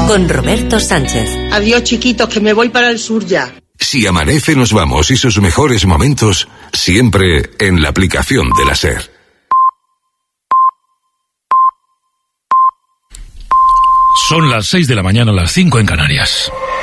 con Roberto Sánchez. Adiós, chiquitos, que me voy para el sur ya. Si amanece, nos vamos y sus mejores momentos siempre en la aplicación de la SER. Son las 6 de la mañana, las 5 en Canarias.